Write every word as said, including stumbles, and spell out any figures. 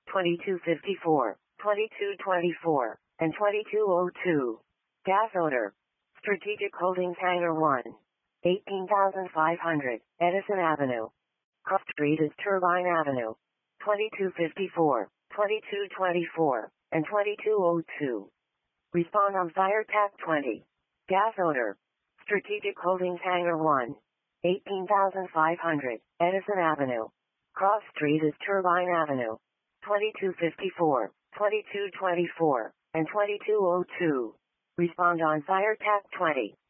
twenty-two fifty-four, twenty-two twenty-four, and twenty-two oh two. Gas odor. Strategic Holdings Hangar one. eighteen thousand five hundred, Edison Avenue. Cross Street is Turbine Avenue. twenty-two fifty-four, twenty-two twenty-four, and twenty-two oh two. Respond on fire tap twenty. Gas odor. Strategic Holdings Hangar one. eighteen thousand five hundred, Edison Avenue. Cross Street is Turbine Avenue. twenty-two fifty-four, twenty-two twenty-four, and twenty-two oh two. Respond on fire tap twenty.